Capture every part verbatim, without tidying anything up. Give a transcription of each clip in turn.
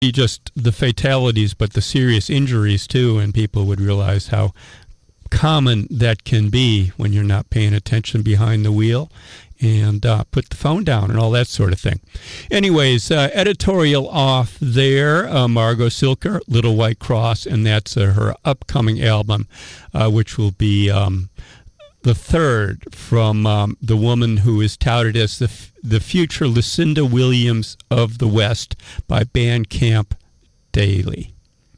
just the fatalities, but the serious injuries too, and people would realize how common that can be when you're not paying attention behind the wheel, and uh, put the phone down and all that sort of thing. Anyways, uh, editorial off there, uh, Margot Silker, Little White Cross, and that's uh, her upcoming album, uh, which will be um, the third from um, the woman who is touted as the f- the future Lucinda Williams of the West by Bandcamp Daily.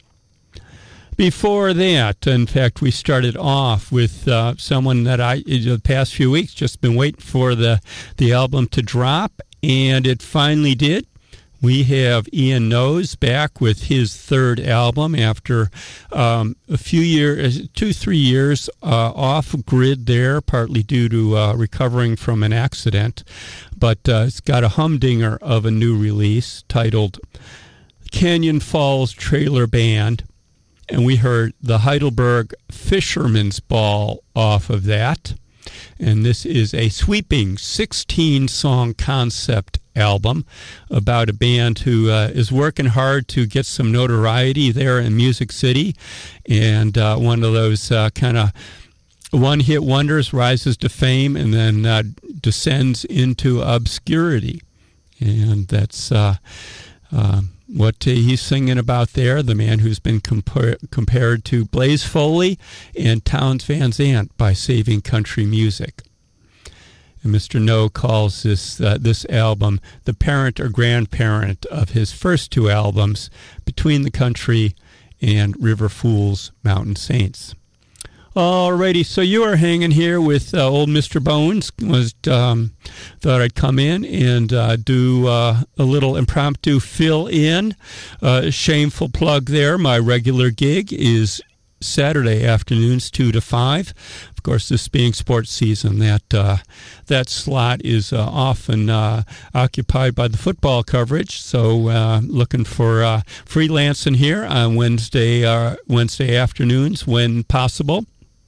Before that, in fact, we started off with uh, someone that I, in the past few weeks, just been waiting for the, the album to drop, and it finally did. We have Ian Knowes back with his third album after um, a few years, two, three years uh, off grid there, partly due to uh, recovering from an accident. But uh, it's got a humdinger of a new release titled Canyon Falls Trailer Band. And we heard the Heidelberg Fisherman's Ball off of that. And this is a sweeping sixteen-song concept album about a band who uh, is working hard to get some notoriety there in Music City. And uh, one of those uh, kind of one-hit wonders, rises to fame and then uh, descends into obscurity. And that's... Uh, uh, What uh, he's singing about there, the man who's been compar- compared to Blaze Foley and Townes Van Zandt by saving country music. And Mister No calls this uh, this album the parent or grandparent of his first two albums, Between the Country and River Fools, Mountain Saints. Alrighty, so you are hanging here with uh, old Mister Bones. Was um, thought I'd come in and uh, do uh, a little impromptu fill-in. Uh, shameful plug there. My regular gig is Saturday afternoons, two to five. Of course, this being sports season, that uh, that slot is uh, often uh, occupied by the football coverage. So, uh, looking for uh, freelancing here on Wednesday uh, Wednesday afternoons when possible.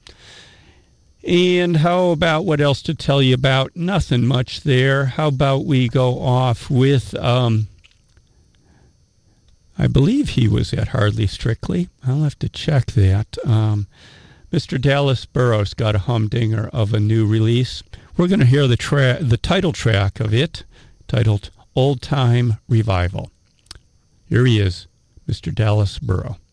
And how about what else to tell you about? Nothing much there. How about we go off with, um, I believe he was at Hardly Strictly. I'll have to check that. Um, Mister Dallas Burrows got a humdinger of a new release. We're going to hear the tra- the title track of it, titled Old Time Revival. Here he is, Mister Dallas Burrows.